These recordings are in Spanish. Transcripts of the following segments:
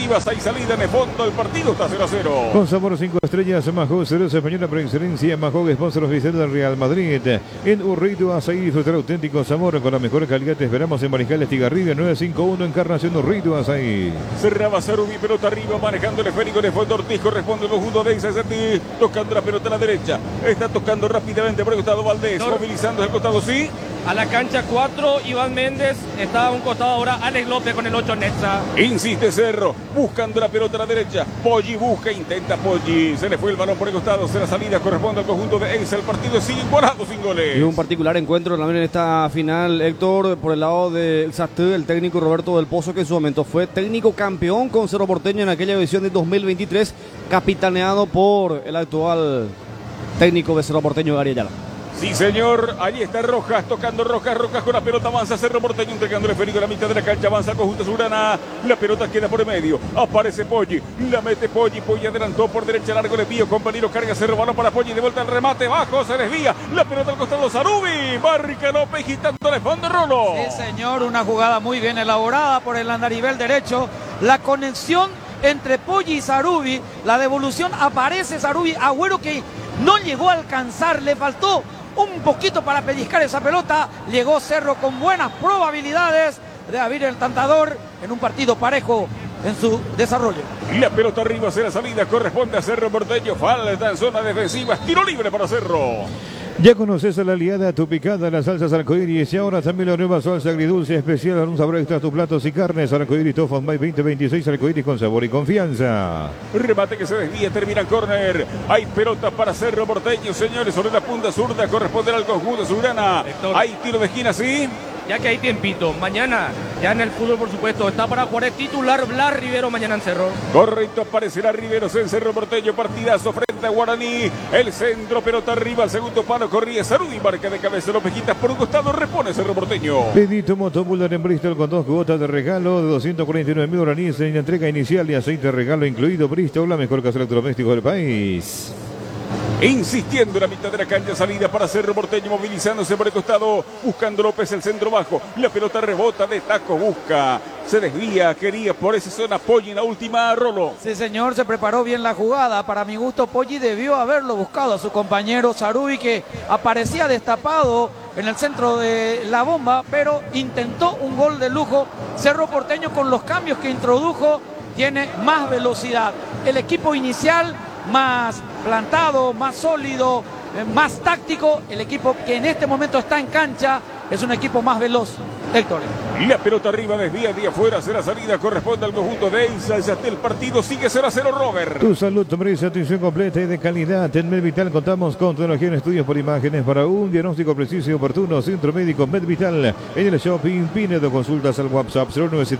Rivas, hay salida en el fondo, el partido está 0-0. Con sabor 5 estrellas, Mahou, cerveza española por excelencia, Mahou, sponsor oficial del Real Madrid. En Urrito, Azaí, disfrutar auténtico sabor con la mejor calidad. Te esperamos en Mariscal Estigarribia, 951, Encarnación Urrito, Azaí. Cerraba Sarubi, pelota arriba, manejando el esférico en el fondo. Ortiz corresponde el conjunto de Isasati, tocando la pelota a la derecha. Está tocando rápidamente por el costado Valdés, movilizando el costado, sí. A la cancha 4, Iván Méndez. Está a un costado ahora Alex López con el 8, Netza. Insiste Cerro, buscando la pelota a la derecha. Poggi busca, intenta Poggi. Se le fue el balón por el costado. Se la salida corresponde al conjunto de Eisa. El partido sigue igualado sin goles. Y un particular encuentro también en esta final, Héctor, por el lado del SAT, el técnico Roberto del Pozo, que en su momento fue técnico campeón con Cerro Porteño en aquella edición de 2023, capitaneado por el actual técnico de Cerro Porteño, Gary Ayala. Sí, señor, allí está Rojas, tocando Rojas con la pelota, avanza Cerro Porteño, entregando el esférico a la mitad de la cancha, avanza el conjunto Surana, la pelota queda por el medio, aparece Poggi, la mete Poggi adelantó por derecha, largo el envío, compañero, carga Cerro, balón para Poggi, de vuelta al remate, bajo, se desvía, la pelota al costado, Sarubi, Barrica López, quitando el fondo, Rolo. Sí, señor, una jugada muy bien elaborada por el andarivel derecho, la conexión entre Poggi y Sarubi, la devolución, aparece Sarubi, Agüero que no llegó a alcanzar, le faltó un poquito para pellizcar esa pelota, llegó Cerro con buenas probabilidades de abrir el tentador en un partido parejo en su desarrollo. La pelota arriba hacia la salida, corresponde a Cerro Porteño, falta en zona defensiva, tiro libre para Cerro. Ya conoces a la aliada Tu Picada, las salsas arcoíris y ahora también la nueva salsa agridulce especial, un sabor extra a tus platos y carnes. Arcoíris Tofu May 2026, arcoíris con sabor y confianza. Remate que se desvía, termina en córner. Hay pelota para Cerro Porteño, señores, sobre la punta zurda, corresponde al conjunto Surana. Hay tiro de esquina, sí. Ya que hay tiempito, mañana, ya en el fútbol por supuesto, está para jugar el titular Blas Rivero mañana en Cerro. Correcto, aparecerá Riveros en Cerro Porteño, partidazo frente a Guaraní. El centro, pelota arriba, al segundo palo, corría Sarubi, marca de cabeza, López Quitas por un costado, repone Cerro Porteño. Pedito Motobular en Bristol con 2 cuotas de regalo de 249.000 guaraníes en entrega inicial y aceite regalo incluido. Bristol, la mejor casa electrodoméstico del país. Insistiendo en la mitad de la cancha, salida para Cerro Porteño, movilizándose por el costado, buscando López el centro bajo, la pelota rebota de taco, busca, se desvía, quería por esa zona Poggi en la última, Rolo. Sí, señor, se preparó bien la jugada, para mi gusto Poggi debió haberlo buscado a su compañero Sarubi, que aparecía destapado en el centro de la bomba, pero intentó un gol de lujo. Cerro Porteño, con los cambios que introdujo, tiene más velocidad, el equipo inicial más plantado, más sólido, más táctico. El equipo que en este momento está en cancha es un equipo más veloz, Héctor. La pelota arriba, desvía, día afuera, hacia la salida, corresponde al conjunto de Eisa. Hasta el partido sigue 0-0, Robert. Tu salud merece atención completa y de calidad. En MedVital contamos con tecnología en estudios por imágenes para un diagnóstico preciso y oportuno. Centro Médico MedVital en el Shopping Pinedo. Consultas al WhatsApp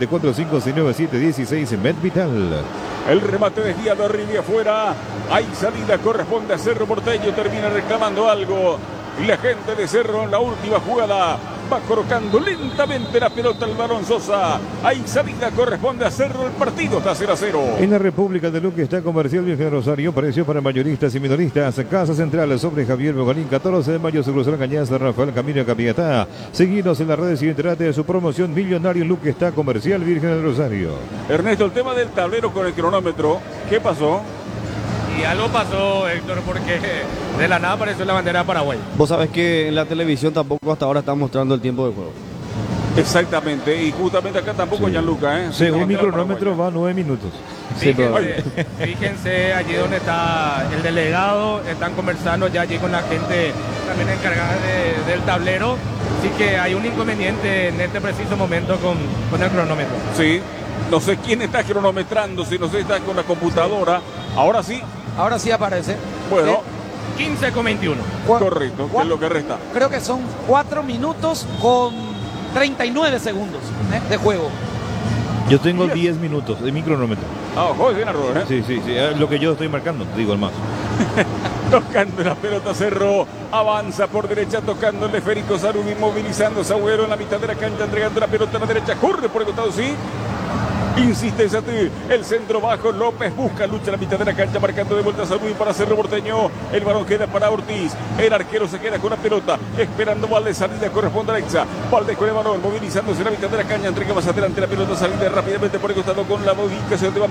0974-569-716 en MedVital. El remate desviado arriba y afuera. Hay salida, corresponde a Cerro Porteño. Termina reclamando algo. Y la gente de Cerro en la última jugada va colocando lentamente la pelota al balón Sosa. Hay salida, corresponde a Cerro, el partido está 0-0. En la República de Luque está Comercial Virgen Rosario, precio para mayoristas y minoristas. Casa Central sobre Javier Bogarín, 14 de mayo, sucursal Cañaza, Rafael Camino Capiatá. Seguidos en las redes y entérate de su promoción millonario. Luque está Comercial Virgen del Rosario. Ernesto, el tema del tablero con el cronómetro, ¿qué pasó? Y algo pasó, Héctor, porque de la nada apareció la bandera de Paraguay. Vos sabés que en la televisión tampoco hasta ahora están mostrando el tiempo de juego. Exactamente, y justamente acá tampoco, sí. Gianluca, ¿eh? Según mi cronómetro va 9 minutos. Fíjense allí donde está el delegado, están conversando ya allí con la gente también encargada del tablero, así que hay un inconveniente en este preciso momento con el cronómetro. Sí, no sé quién está cronometrando, si no sé, está con la computadora, ahora sí. Ahora sí aparece. Bueno. 15:21. Correcto, que es lo que resta. Creo que son 4 minutos con 39 segundos de juego. Yo tengo 10 minutos de mi cronómetro. Ah, ojo, bien error, ¿eh? Sí, lo que yo estoy marcando, digo el más. Tocando la pelota Cerro, avanza por derecha, tocando el esférico Sarubi, movilizando a Agüero en la mitad de la cancha, entregando la pelota a la derecha, corre por el costado, sí. Insiste Sati, el centro bajo, López busca, lucha en la mitad de la cancha, marcando de vuelta a Sarubi para Cerro Porteño. El balón queda para Ortiz, el arquero se queda con la pelota, esperando Valdés, salida corresponde a Alexa. Valdés con el balón, movilizándose en la mitad de la cancha, entrega más adelante la pelota, salida rápidamente por el costado con la ubicación de